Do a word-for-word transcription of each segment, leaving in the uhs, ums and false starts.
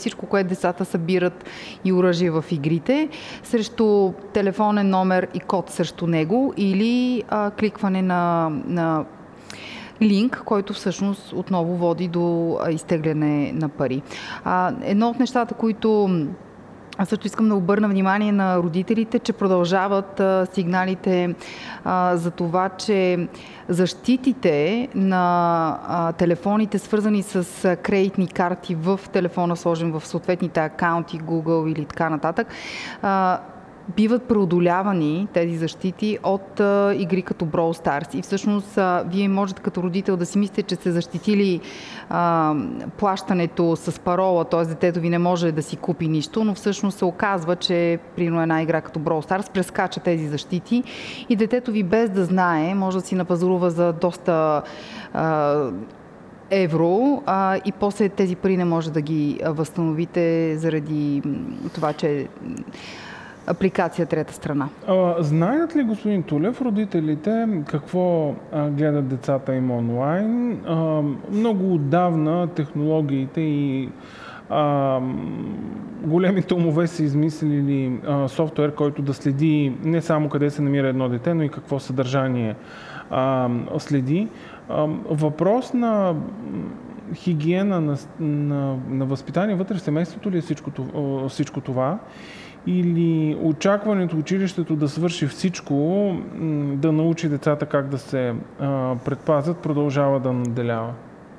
всичко, което децата събират и оръжие в игрите, срещу телефонен номер и код срещу него или а, кликване на, на линк, който всъщност отново води до изтегляне на пари. А, едно от нещата, които аз също искам да обърна внимание на родителите, че продължават а, сигналите а, за това, че защитите на а, телефоните, свързани с а, кредитни карти в телефона, сложен в съответните акаунти, Google или така нататък, а, биват преодолявани тези защити от а, игри като Brawl Stars. И всъщност а, вие можете като родител да си мислите, че сте защитили а, плащането с парола, т.е. детето ви не може да си купи нищо, но всъщност се оказва, че примерно една игра като Brawl Stars прескача тези защити и детето ви без да знае може да си напазарува за доста а, евро а, и после тези пари не може да ги възстановите заради това, че апликация трета страна. А, знаят ли, господин Тулев, родителите какво а, гледат децата им онлайн? А, много отдавна технологиите и а, големите умове са измислили а, софтуер, който да следи не само къде се намира едно дете, но и какво съдържание а, следи. А, въпрос на хигиена, на, на, на възпитание вътре в семейството ли е всичко, всичко това? Или очакването училището да свърши всичко, да научи децата как да се а, предпазят, продължава да наделява?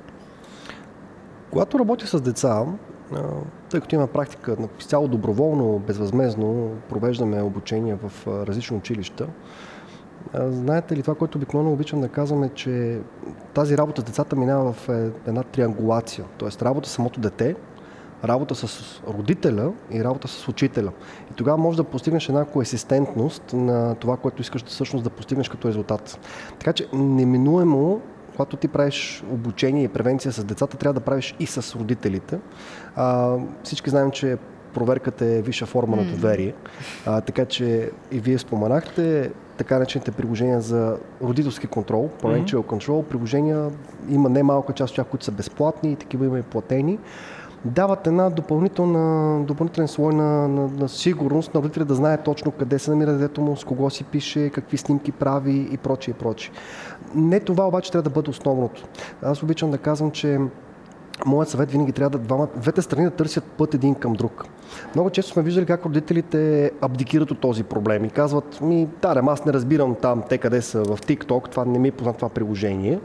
Когато работя с деца, а, тъй като има практика цяло доброволно, безвъзмездно, провеждаме обучение в а, различни училища, а, знаете ли това, което обикновено обичам да казваме, че тази работа с децата минава в една триангулация, т.е. работа с самото дете, работа с родителя и работа с учителя. И тогава можеш да постигнеш една коесистентност на това, което искаш да, всъщност да постигнеш като резултат. Така че неминуемо, когато ти правиш обучение и превенция с децата, трябва да правиш и с родителите. А, всички знаем, че проверката е висша форма mm. на доверие. А, така че и вие споменахте така наречените приложения за родителски контрол, parental mm-hmm. control. Приложения има немалка част от тях, които са безплатни и такива има и платени. Дават една допълнителна, допълнителен слой на, на, на сигурност на родителя да знае точно къде се намира детето му, с кого си пише, какви снимки прави и прочие, и прочие. Не това обаче трябва да бъде основното. Аз обичам да казвам, че моят съвет винаги трябва да двама, двете страни да търсят път един към друг. Много често сме виждали как родителите абдикират от този проблем и казват, ми, да, аз не разбирам там те къде са в TikTok, това не ми е познат това приложение.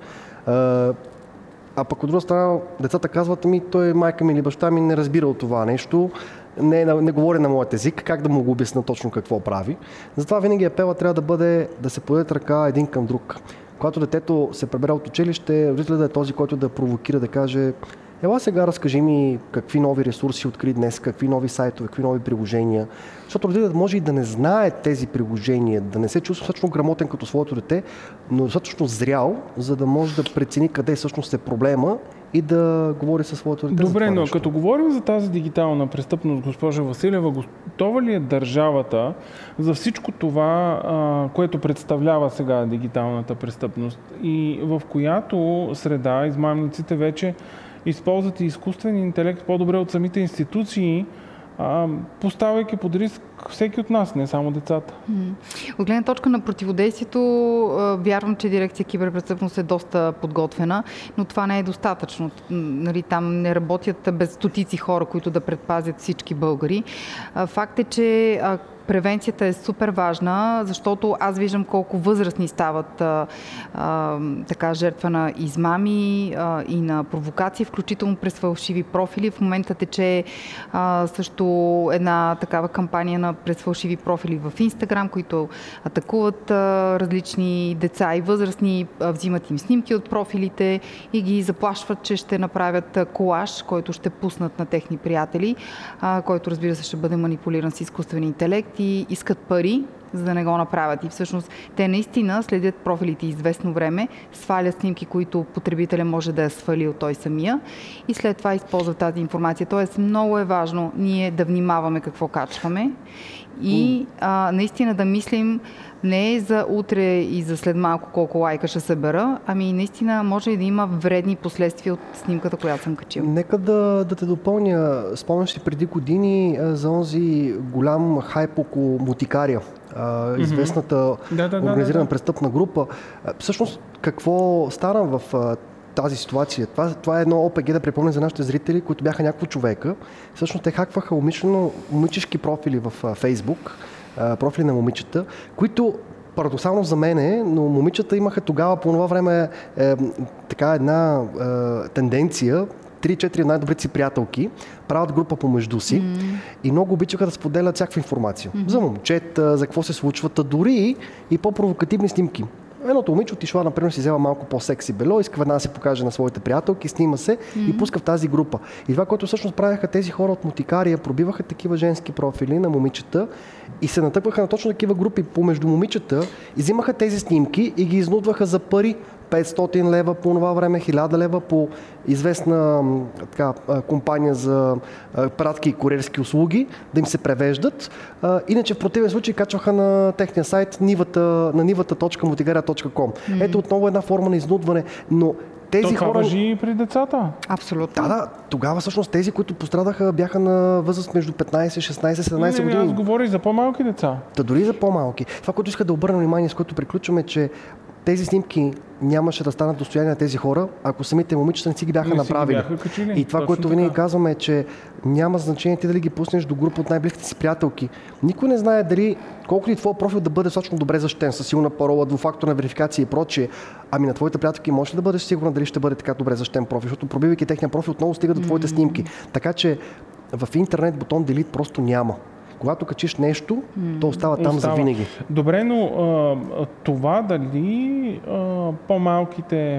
А пък от друга страна, децата казват, ми, той майка ми или баща ми не разбира от това нещо, не, не говори на моят език, как да му го обясня точно какво прави. Затова винаги апела трябва да бъде да се подадат ръка един към друг. Когато детето се прибере от училище, родителят да е този, който да провокира, да каже, ела сега разкажи ми какви нови ресурси откри днес, какви нови сайтове, какви нови приложения. Защото родителят може и да не знае тези приложения, да не се чувства достатъчно грамотен като своето дете, но достатъчно зрял, за да може да прецени къде всъщност е проблема и да говори със своето дете. Добре, но като говорим за тази дигитална престъпност, госпожа Василева, готова ли е държавата за всичко това, което представлява сега дигиталната престъпност и в която среда измамниците вече използват и изкуствен интелект по-добре от самите институции, поставяйки под риск всеки от нас, не само децата. От гледна точка на противодействието, вярвам, че дирекция киберпрестъпност е доста подготвена, но това не е достатъчно. Нали, там не работят без стотици хора, които да предпазят всички българи. Факт е, че превенцията е супер важна, защото аз виждам колко възрастни стават а, а, така жертва на измами а, и на провокации, включително през фалшиви профили. В момента тече а, също една такава кампания на през фалшиви профили в Инстаграм, които атакуват а, различни деца и възрастни, а, взимат им снимки от профилите и ги заплашват, че ще направят колаж, който ще пуснат на техни приятели, а, който разбира се ще бъде манипулиран с изкуствен интелект и искат пари за да не го направят. И всъщност те наистина следят профилите известно време, свалят снимки, които потребителя може да е свалил той самия и след това използват тази информация. Тоест много е важно ние да внимаваме какво качваме и а, наистина да мислим не за утре и за след малко колко лайка ще събера, ами наистина може и да има вредни последствия от снимката, която съм качил. Нека да, да те допълня. Спомняш си преди години а, за онзи голям хайп около Мотикария, а, известната mm-hmm. да, да, организирана да, да. престъпна група. А, всъщност, какво стана в а, тази ситуация? Това, това е едно ОПГ, да припомня за нашите зрители, които бяха няколко човека. Всъщност те хакваха умишлено момичешки профили в а, Фейсбук, профили на момичета, които парадоксално за мен е, но момичета имаха тогава по това време е, така една е, тенденция, три-четири най-добрите си приятелки правят група помежду си mm. и много обичаха да споделят всякаква информация. Mm-hmm. За момчета, за какво се случват, дори и по-провокативни снимки. Едното момиче отишла, например, си взела малко по-секси бело, иска веднага да се покаже на своите приятелки, снима се mm-hmm. и пуска в тази група. И това, което всъщност правяха тези хора от Мотикария, пробиваха такива женски профили на момичета и се натъкваха на точно такива групи помежду момичета и взимаха тези снимки и ги изнудваха за пари. петстотин лева по това време, хиляда лева по известна така, компания за пратки и куриерски услуги, да им се превеждат. Иначе в противен случай качваха на техния сайт нивата, на нивата точка мотигария точка ком. Mm-hmm. Ето отново една форма на изнудване, но тези То това хора... важи и при децата. Абсолютно. Да, да. Тогава всъщност тези, които пострадаха, бяха на възраст между петнайсет, шестнайсет, седемнайсет не, не, години. Аз говоря и за по-малки деца. Та дори за по-малки. Това, което иска да обърна внимание, с което приключваме, че тези снимки нямаше да станат достояние на тези хора, ако самите момичета не си ги бяха не направили. Ги бяха и това, Точно което винаги казваме е, че няма значение ти дали ги пуснеш до група от най-близките си приятелки. Никой не знае дали колко ли твой профил да бъде достатъчно добре защитен, с силна парола, двуфакторна верификация и прочие. Ами на твоите приятелки можеш ли да бъдеш сигурна дали ще бъде така добре защитен профил, защото пробивайки техния профил отново стига до твоите mm-hmm. снимки. Така че в интернет бутон Delete просто няма. Когато качиш нещо, mm. то остава там остава. за винаги. Добре, но а, това дали а, по-малките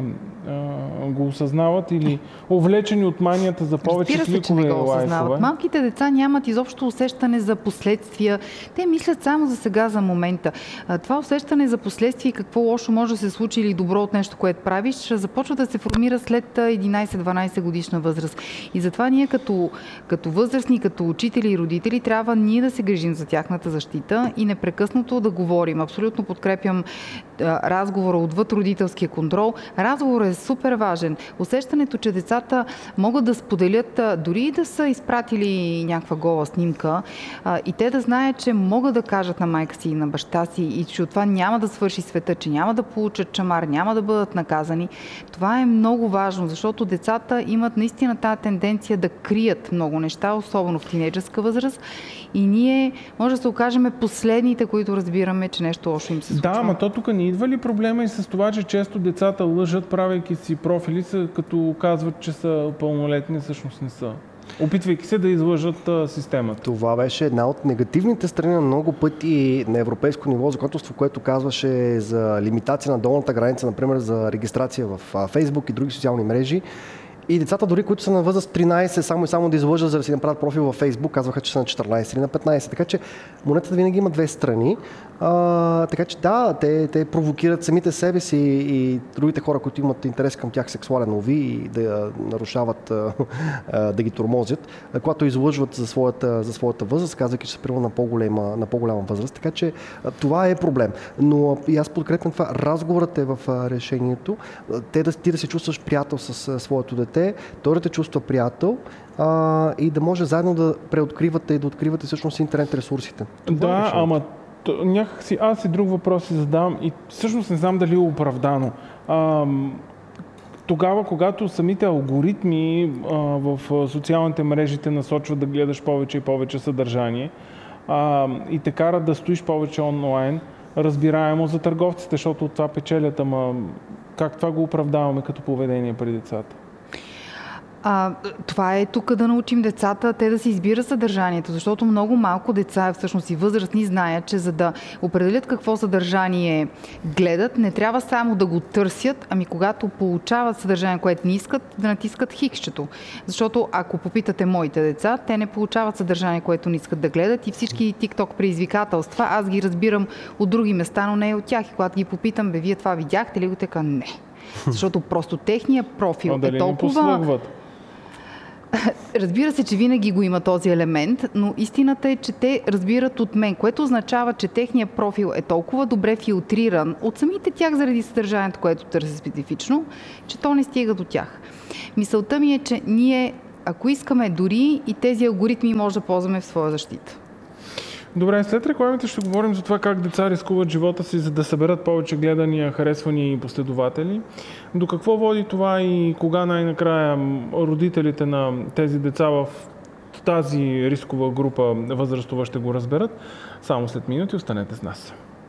а, го осъзнават или увлечени от манията за повече кликове и лайфове? Малките деца нямат изобщо усещане за последствия. Те мислят само за сега, за момента. А, това усещане за последствия и какво лошо може да се случи или добро от нещо, което правиш, започва да се формира след единайсет-дванайсет годишна възраст. И затова ние като, като възрастни, като учители и родители трябва ние да се грижим за тяхната защита и непрекъснато да говорим. Абсолютно подкрепям а, разговора отвъд родителския контрол. Разговорът е супер важен. Усещането, че децата могат да споделят, а, дори и да са изпратили някаква гола снимка а, и те да знаят, че могат да кажат на майка си и на баща си и че от това няма да свърши света, че няма да получат чамар, няма да бъдат наказани. Това е много важно, защото децата имат наистина тази тенденция да крият много неща, особено в тинейджърска възраст. И ние може да се окажем последните, които разбираме, че нещо лошо им се случва. Да, ама то тук не идва ли проблема и с това, че често децата лъжат, правейки си профили, като казват, че са пълнолетни, всъщност не са. Опитвайки се да излъжат а, системата. Това беше една от негативните страни на много пъти на европейско ниво законодателство, което казваше за лимитация на долната граница, например за регистрация в Фейсбук и други социални мрежи. И децата, дори които са на възраст тринайсет, само и само да излъжат, за да си направят профил във Фейсбук, казваха, че са на четиринайсет или на петнайсет. Така че монетата винаги има две страни. А, така че да, те, те провокират самите себе си и другите хора, които имат интерес към тях сексуален лови и да нарушават, да ги тормозят, когато излъжват за своята, за своята възраст, казвайки, че са примерно на по-голяма, на по-голяма възраст. Така че това е проблем. Но и аз подкрепям това. Разговорът е в решението. Те да, ти да се чувстваш приятел с своето дете, той да те чувства приятел а, и да може заедно да преоткривате и да откривате всъщност интернет ресурсите. Това да, е ама някакси аз и друг въпрос си задавам и всъщност не знам дали е оправдано. А, тогава, когато самите алгоритми а, в социалните мрежи те насочват да гледаш повече и повече съдържание а, и те карат да стоиш повече онлайн, разбираемо за търговците, защото от това печелят, ама как това го оправдаваме като поведение при децата? А, това е тук да научим децата те да си избират съдържанието, защото много малко деца, всъщност и възрастни, знаят, че за да определят какво съдържание гледат, не трябва само да го търсят, ами когато получават съдържание, което не искат, да натискат хиксчето. Защото ако попитате моите деца, те не получават съдържание, което не искат да гледат и всички TikTok предизвикателства, аз ги разбирам от други места, но не и от тях. И когато ги попитам, бе, вие това видяхте ли, го така не. Защото просто техния профил а е толкова... Разбира се, че винаги го има този елемент, но истината е, че те разбират от мен, което означава, че техният профил е толкова добре филтриран от самите тях заради съдържанието, което търси специфично, че то не стига до тях. Мисълта ми е, че ние, ако искаме, дори и тези алгоритми може да ползваме в своя защита. Добре, след рекламите ще говорим за това как деца рискуват живота си, за да съберат повече гледания, харесвания и последователи. До какво води това и кога най-накрая родителите на тези деца в тази рискова група възрастова ще го разберат? Само след минути останете с нас.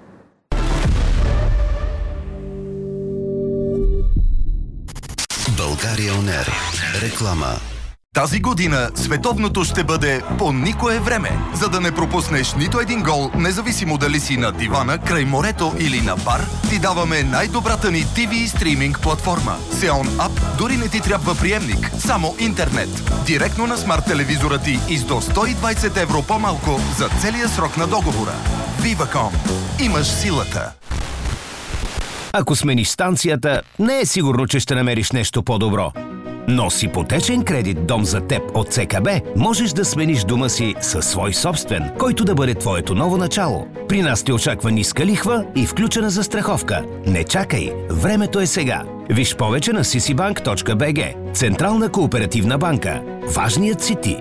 България Он Ер. Реклама. Тази година световното ще бъде по никое време, за да не пропуснеш нито един гол, независимо дали си на дивана, край морето или на бар, ти даваме най-добрата ни ти ви стриминг платформа. Сеон Ап, дори не ти трябва приемник, само интернет. Директно на смарт телевизора ти и с до сто и двайсет евро по-малко за целия срок на договора. Viva.com. Имаш силата. Ако смениш станцията, не е сигурно, че ще намериш нещо по-добро. Но с ипотечен кредит Дом за теб от ЦКБ можеш да смениш дома си със свой собствен, който да бъде твоето ново начало. При нас те очаква ниска лихва и включена застраховка. Не чакай, времето е сега. Виж повече на си си банк точка би джи. Централна кооперативна банка. Важният си ти.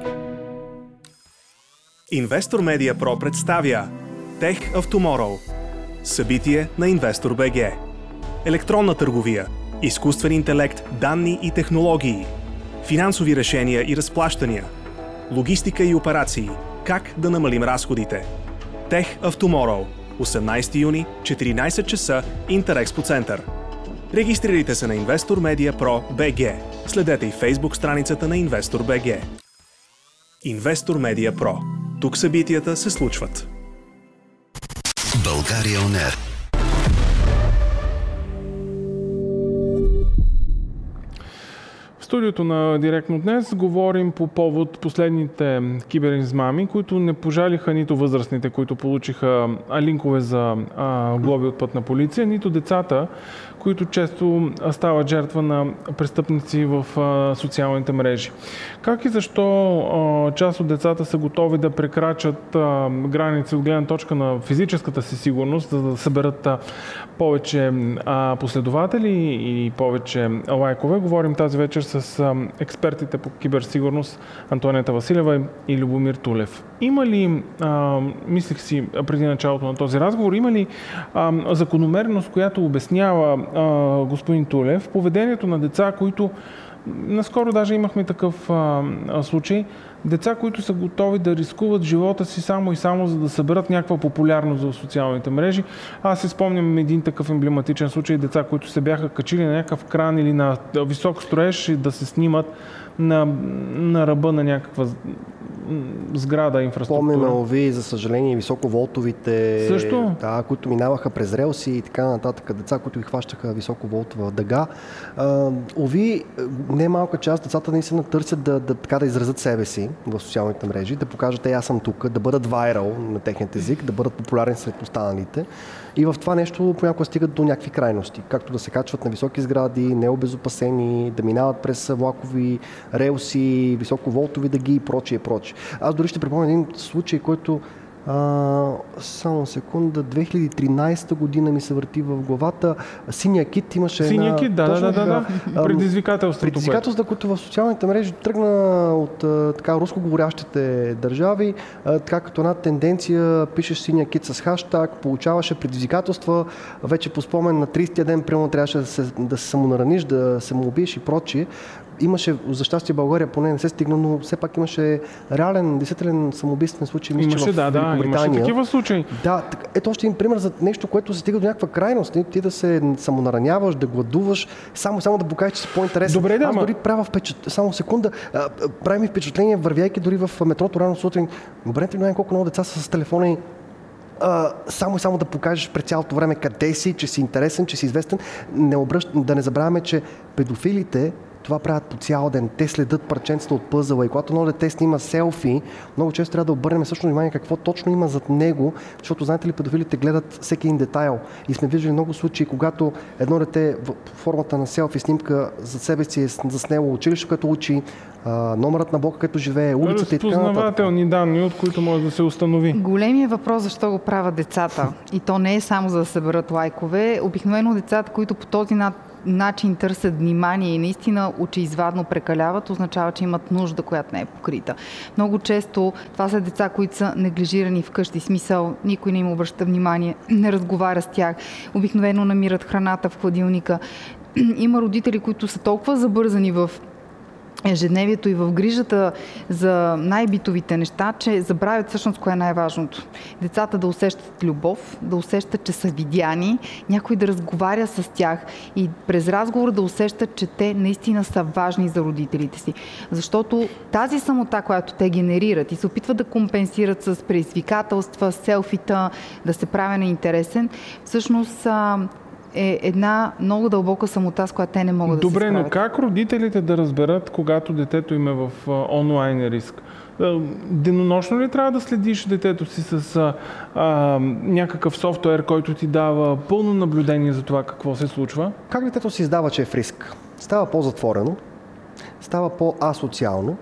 Investor Media Pro представя Tech of Tomorrow. Събитие на Investor точка би джи. Електронна търговия, изкуствен интелект, данни и технологии, финансови решения и разплащания, логистика и операции, как да намалим разходите. Tech of Tomorrow, осемнайсети юни, четиринайсет часа, Интерекспо център. Регистрирайте се на Investor Media Pro точка би джи. Следете и Facebook страницата на Investor точка би джи. Investor Media Pro. Тук събитията се случват. България Он Ер. В студиото на Директно днес говорим по повод последните киберизмами, които не пожалиха нито възрастните, които получиха линкове за а, глоби от пътна полиция, нито децата, които често стават жертва на престъпници в а, социалните мрежи. Как и защо а, част от децата са готови да прекрачат а, граници от гледна точка на физическата си сигурност, за да съберат а, повече а, последователи и повече лайкове. Говорим тази вечер с а, експертите по киберсигурност Антоанета Василева и Любомир Тулев. Има ли, а, мислих си преди началото на този разговор, има ли а, закономерност, която обяснява а, господин Тулев поведението на деца, които наскоро даже имахме такъв а, а, случай, деца, които са готови да рискуват живота си само и само за да съберат някаква популярност в социалните мрежи. Аз си спомням един такъв емблематичен случай, деца, които се бяха качили на някакъв кран или на висок строеж и да се снимат на, на ръба на някаква сграда, инфраструктура. Помним, Ови, за съжаление, високоволтовите, също? Да, които минаваха през релси и така нататък, деца, които ги хващаха високоволтова дъга. А, Ови, не малка част децата наистина търсят да, да, така, да изразят себе си в социалните мрежи, да покажат, е, аз съм тук, да бъдат вайрал на техният език, да бъдат популярни сред останалите. И в това нещо понякога стигат до някакви крайности, както да се качват на високи сгради, необезопасени, да минават през влакови релси, високоволтови дъги и прочие, прочие. Аз дори ще припомня един случай, който а, само секунда, две хиляди и тринайсета година ми се върти в главата. Синия кит имаше Синия една... кит, да, да, да, да, да. Предизвикателството. Предизвикателството, които в социалните мрежи тръгна от а, така рускоговорящите държави, а, така като една тенденция, пишеш синия кит с хаштаг, получаваше предизвикателства, вече по спомен на трийсетия ден, примерно трябваше да се, да се самонараниш, да се му убиеш и прочие. имаше, за щастие в България поне не се стигна, но все пак имаше реален, действителен самоубийствен случай. Имаше, в да, да, имаше такива случаи. Да, ето още един пример за нещо, което се стига до някаква крайност. Ти да се самонараняваш, да гладуваш, само, само да покажеш, че си по-интересен. Добре, да, Аз ма... дори правя впечатление, само секунда, прави ми впечатление, вървяйки дори в метрото рано сутрин. Обърнете внимание колко много деца са с телефона и Uh, само и само да покажеш през цялото време къде си, че си интересен, че си известен. Не обръщ... Да не забравяме, че педофилите това правят по цял ден. Те следят парченцата от пъзела и когато едно дете снима селфи, много често трябва да обърнем също внимание какво точно има зад него, защото знаете ли, педофилите гледат всеки един детайл и сме виждали много случаи, когато едно дете в формата на селфи снимка за себе си е заснело училище, което учи, номерът на блока, където живее, улицата и така нататък. Разпознавателни данни, от които може да се установи. Големият въпрос защо го правят децата. И то не е само за да съберат лайкове. Обикновено децата, които по този начин търсят внимание и наистина очеизвадно прекаляват, означава, че имат нужда, която не е покрита. Много често това са деца, които са неглижирани вкъщи. Смисъл, никой не им обръща внимание, не разговаря с тях. Обикновено намират храната в хладилника. Има родители, които са толкова забързани в ежедневието и в грижата за най-битовите неща, че забравят всъщност кое е най-важното. Децата да усещат любов, да усещат, че са видяни, някой да разговаря с тях и през разговор да усещат, че те наистина са важни за родителите си. Защото тази самота, която те генерират и се опитват да компенсират с предизвикателства, селфита, да се прави на интересен, всъщност е една много дълбока самота, с която те не могат Добре, да се справят. Добре, но как родителите да разберат, когато детето им е в онлайн риск? Денонощно ли трябва да следиш детето си с а, а, някакъв софтуер, който ти дава пълно наблюдение за това какво се случва? Как детето си издава, че е в риск? Става по-затворено, става по-асоциално,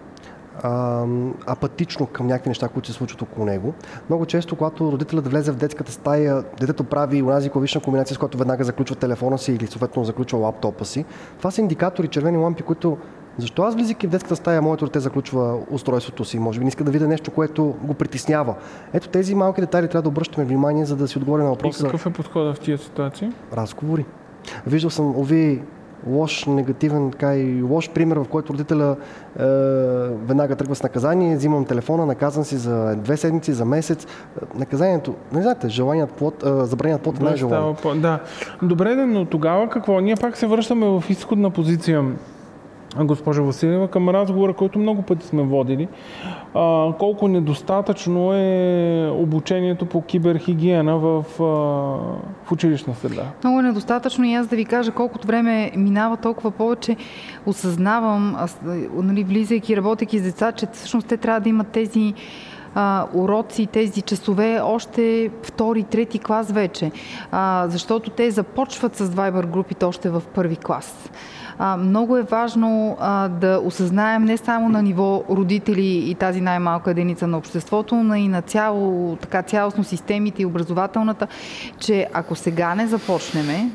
апатично към някакви неща, които се случват около него. Много често, когато родителят влезе в детската стая, детето прави онази клавишна комбинация, с която веднага заключва телефона си или съответно заключва лаптопа си. Това са индикатори, червени лампи, които защо аз влизайки в детската стая, моето дете заключва устройството си? Може би не иска да видя нещо, което го притеснява. Ето тези малки детайли трябва да обръщаме внимание, за да си отговорим на въпроса. И какъв е подходът в тия ситуации? Разговори. Виждал съм, ови, лош, негативен, така и лош пример, в който родителя е, веднага тръгва с наказание, взимам телефона, наказан си за две седмици, за месец. Наказанието, не знаете, желаният плод, е, забраният плод е най-желан. Да. Добре, но тогава какво? Ние пак се връщаме в изходна позиция, госпожа Василева, към разговора, който много пъти сме водили. А, колко недостатъчно е обучението по киберхигиена в, а, в училищна среда? Много е недостатъчно и аз да ви кажа, колкото време минава, толкова повече осъзнавам, аз, нали, влизайки, работейки с деца, че всъщност те трябва да имат тези Uh, уроци, тези часове още втори, трети клас вече. Uh, защото те започват с Viber групите още в първи клас. Uh, много е важно uh, да осъзнаем не само на ниво родители и тази най-малка единица на обществото, но и на цяло, така, цялостно системите и образователната, че ако сега не започнеме,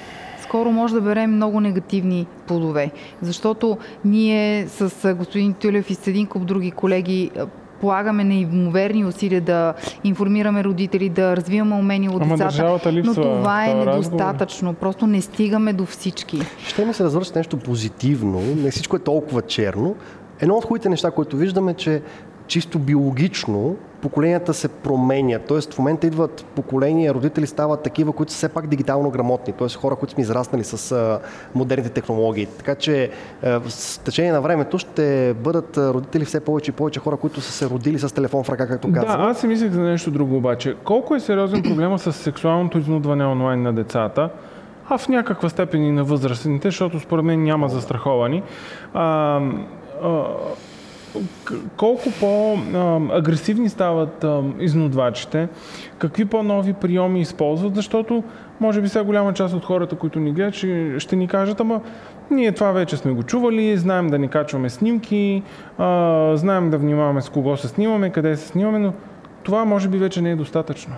скоро може да берем много негативни плодове. Защото ние с господин Тюлев и с един куп други колеги полагаме неимоверни усилия да информираме родители, да развиваме умения от децата, но това е недостатъчно. Разговор. Просто не стигаме до всички. Ще ми се развърши нещо позитивно, не всичко е толкова черно. Едно от хубавите неща, които виждаме, че чисто биологично поколенията се променят. Тоест в момента идват поколения, родители стават такива, които са все пак дигитално грамотни. Тоест хора, които сме израснали с а, модерните технологии. Така че а, с течение на времето ще бъдат родители все повече и повече хора, които са се родили с телефон в ръка, както казвам. Да, аз си мислех за нещо друго обаче. Колко е сериозен проблема с сексуалното изнудване онлайн на децата, а в някаква степен и на възрастните, защото според мен няма застраховани. А, а, колко по-агресивни стават изнудвачите, какви по-нови приеми използват, защото може би сега голяма част от хората, които ни гледат, ще, ще ни кажат, ама ние това вече сме го чували, знаем да ни качваме снимки, а, знаем да внимаваме с кого се снимаме, къде се снимаме, но това може би вече не е достатъчно.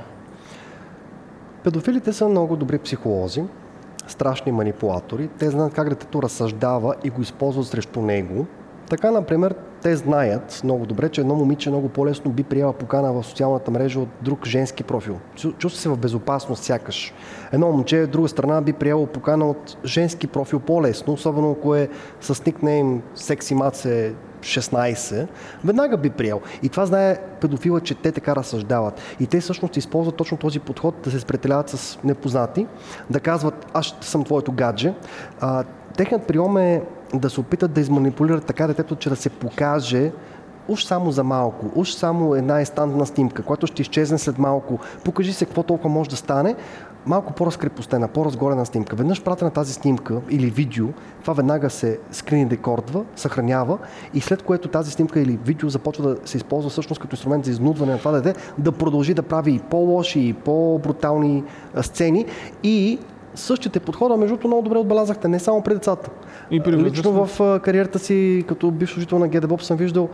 Педофилите са много добри психолози, страшни манипулатори. Те знаят как детето разсъждава и го използват срещу него. Така, например, те знаят много добре, че едно момиче много по-лесно би приела покана в социалната мрежа от друг женски профил. Чувства се в безопасност сякаш. Едно момче от друга страна би приело покана от женски профил по-лесно, особено ако е с никнейм секси маце шестнайсет, веднага би приел. И това знае педофила, че те така разсъждават. И те всъщност използват точно този подход да се сприятеляват с непознати, да казват, аз ще съм твоето гадже. А, техният прием е да се опитат да изманипулират така детето, че да се покаже уж само за малко, уж само една инстантна снимка, която ще изчезне след малко. Покажи се какво толкова може да стане. Малко по-разкрепостена, по-разгорена снимка. Веднъж пратена тази снимка или видео, това веднага се скрин рекордва, съхранява и след което тази снимка или видео започва да се използва всъщност като инструмент за изнудване на това дете, да продължи да прави и по-лоши, и по-брутални сцени и същите подхода, между другото, много добре отбелязахте, не само при децата. И при Лично в кариерата си, като бивш служител на ГДБОП, съм виждал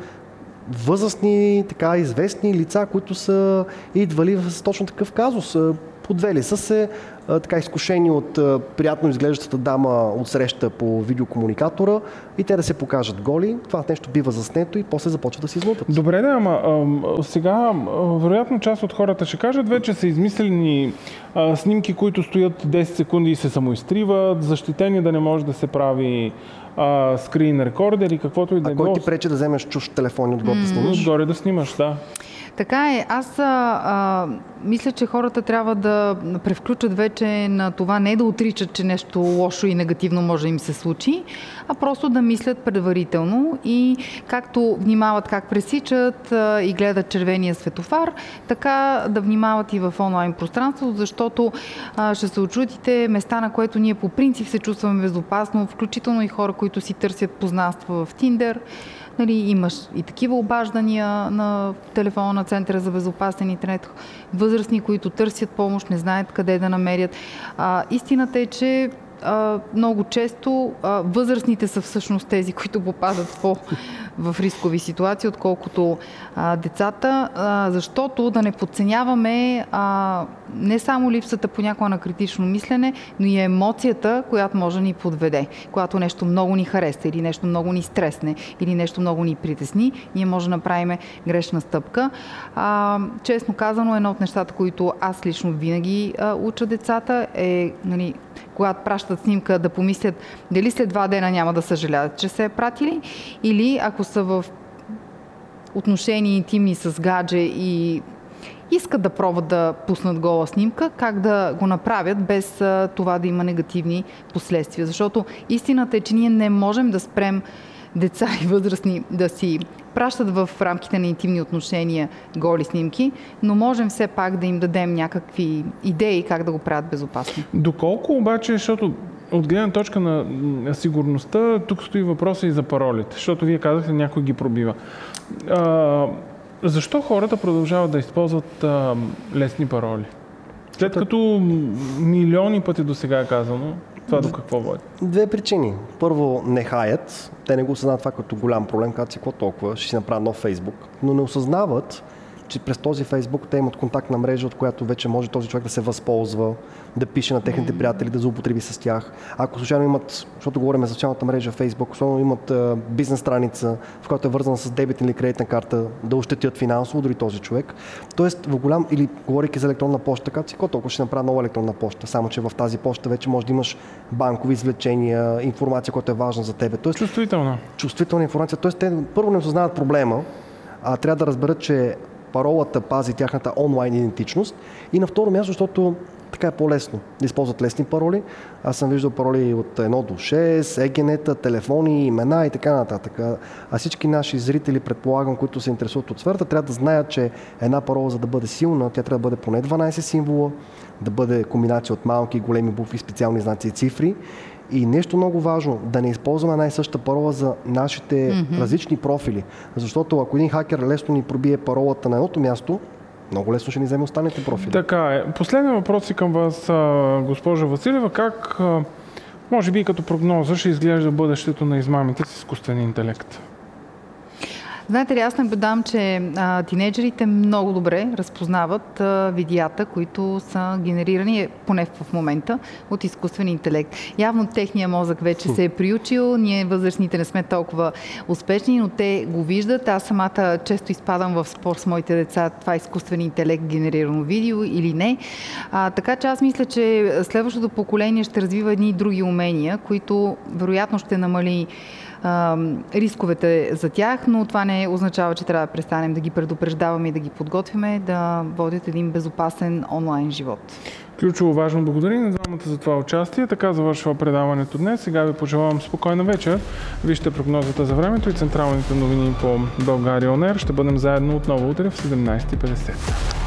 възрастни, така известни лица, които са идвали с точно такъв казус. Подвели са се, така изкушени от приятно изглеждащата дама от среща по видеокомуникатора и те да се покажат голи. Това нещо бива заснето и после започва да се изнутват. Добре, да, ама а, сега а, вероятно част от хората ще кажат, вече са измислени а, снимки, които стоят десет секунди и се самоизтриват, защитени да не може да се прави скрин рекордер и каквото и да е. А кой ти пречи да вземеш чужд телефон и отгоре mm. да снимаш? Отгоре да снимаш, да. Така е. Аз а, а, мисля, че хората трябва да превключат вече на това не да отричат, че нещо лошо и негативно може да им се случи, а просто да мислят предварително и както внимават как пресичат а, и гледат червения светофар, така да внимават и в онлайн пространството, защото а, ще се очудите места, на което ние по принцип се чувстваме безопасно, включително и хора, които си търсят познанства в Тиндер. Нали, имаш и такива обаждания на телефона на Центъра за безопасен интернет, възрастни, които търсят помощ, не знаят къде да намерят. А, истината е, че а, много често а, възрастните са всъщност тези, които попадат по в рискови ситуации, отколкото а, децата, а, защото да не подценяваме а, не само липсата понякога на критично мислене, но и емоцията, която може да ни подведе. Когато нещо много ни хареса или нещо много ни стресне или нещо много ни притесни, ние може да направим грешна стъпка. А, честно казано, едно от нещата, които аз лично винаги а, уча децата е, нали, когато пращат снимка, да помислят дали след два дена няма да съжаляват, че се е пратили, или ако са в отношения интимни с гадже и искат да пробват да пуснат гола снимка, как да го направят без а, това да има негативни последствия. Защото истината е, че ние не можем да спрем деца и възрастни да си пращат в рамките на интимни отношения голи снимки, но можем все пак да им дадем някакви идеи как да го правят безопасно. Доколко обаче, защото от гледна точка на сигурността, тук стои въпроса и за паролите, защото вие казахте, някой ги пробива. А, защо хората продължават да използват а, лесни пароли? След като милиони пъти до сега е казано, това до какво води? Две причини. Първо, не хаят. Те не го осъзнават това като голям проблем, когато си какво толкова, ще си направя нов Фейсбук. Но не осъзнават, че през този Фейсбук те имат контактна мрежа, от която вече може този човек да се възползва, да пише на техните приятели, да злоупотреби с тях. Ако случайно имат, защото говорим за социалната мрежа Фейсбук, особено имат а, бизнес страница, в която е вързана с дебитна или кредитна карта, да ощетят финансово дори този човек. Тоест, в голям, или говорейки за електронна почта, така си, толкова ще направя нова електронна почта, само че в тази почта вече може да имаш банкови извлечения, информация, която е важна за тебе. Тоест, чувствителна. Чувствителна информация. Тоест, те първо не осъзнават проблема, а трябва да разберат, че паролата пази тяхната онлайн идентичност и на второ място, защото така е по-лесно да използват лесни пароли. Аз съм виждал пароли от едно до шест, егенета, телефони, имена и така нататък. А всички наши зрители, предполагам, които се интересуват от сферата, трябва да знаят, че една парола, за да бъде силна, тя трябва да бъде поне дванайсет символа, да бъде комбинация от малки и големи букви, специални знаци и цифри. И нещо много важно, да не използваме най-същата парола за нашите mm-hmm. различни профили. Защото ако един хакер лесно ни пробие паролата на едното място, много лесно ще ни вземе останалите профили. Така е. Последен въпрос и към вас, госпожа Василева. Как, може би като прогноза, ще изглежда бъдещето на измамите с изкуствен интелект? Знаете ли, аз наблюдавам, че а, тинейджерите много добре разпознават а, видеята, които са генерирани, поне в момента, от изкуствен интелект. Явно техния мозък вече се е приучил, ние възрастните не сме толкова успешни, но те го виждат. Аз самата често изпадам в спор с моите деца, това е изкуствен интелект генерирано видео или не. А, така че аз мисля, че следващото поколение ще развива едни и други умения, които вероятно ще намали а, рисковете за тях, но това не означава, че трябва да престанем да ги предупреждаваме и да ги подготвяме да водят един безопасен онлайн живот. Ключово важно, благодаря на двамата за това участие. Така завършва предаването днес. Сега ви пожелавам спокойна вечер. Вижте прогнозата за времето и централните новини по България Он Ер. Ще бъдем заедно отново утре в седемнайсет и петдесет.